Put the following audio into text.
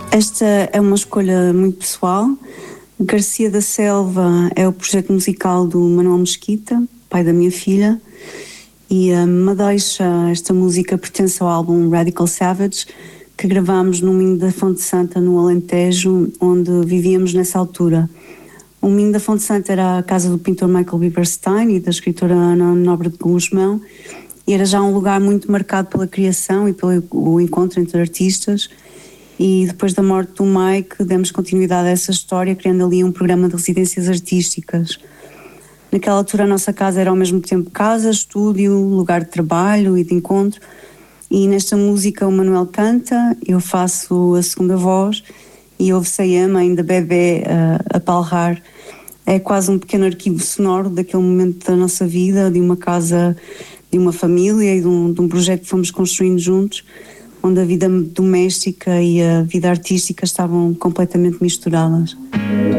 Esta é uma escolha muito pessoal. Garcia da Selva é o projeto musical do Manuel Mesquita, pai da minha filha, e a Madeixa, esta música pertence ao álbum Radical Savage, que gravámos no Minho da Fonte Santa, no Alentejo, onde vivíamos nessa altura. O Minho da Fonte Santa era a casa do pintor Michael Bieberstein e da escritora Ana Nobre de Guzmão, e era já um lugar muito marcado pela criação e pelo encontro entre artistas. E depois da morte do Mike, demos continuidade a essa história, criando ali um programa de residências artísticas. Naquela altura a nossa casa era ao mesmo tempo casa, estúdio, lugar de trabalho e de encontro. E nesta música o Manuel canta, eu faço a segunda voz e ouve-se a Yama, ainda bebê, a palrar. É quase um pequeno arquivo sonoro daquele momento da nossa vida, de uma casa, de uma família e de um projeto que fomos construindo juntos, onde a vida doméstica e a vida artística estavam completamente misturadas.